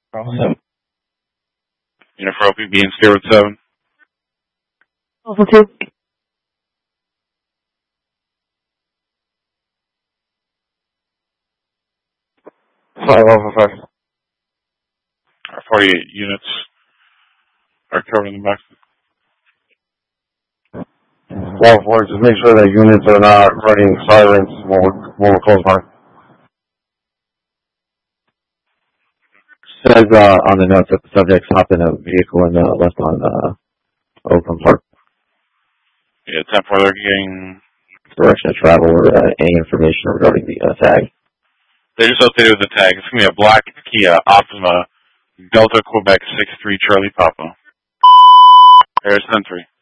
Bravo 7. Unit for OPB and Scarlet 7. Alpha 2. Alpha 5. 48 units are covered in the box. 1-4, just make sure that units are not running sirens when we're close by. Says on the notes that the subjects hopped in a vehicle and left on Oakland Park. Yeah, 10-4, they're getting... Direction of travel or any information regarding the tag. They just updated the tag. It's going to be a black Kia Optima Delta Quebec 6-3 Charlie Papa. Harris 10-3.